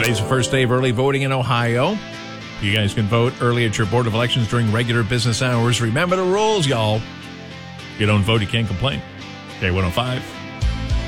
Today's the first day of early voting in Ohio. You guys can vote early at your Board of Elections during regular business hours. Remember the rules, y'all. If you don't vote, you can't complain. K105.